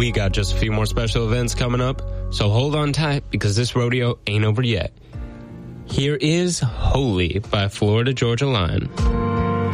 we got just a few more special events coming up, so hold on tight because this rodeo ain't over yet. Here is Holy by Florida Georgia Line.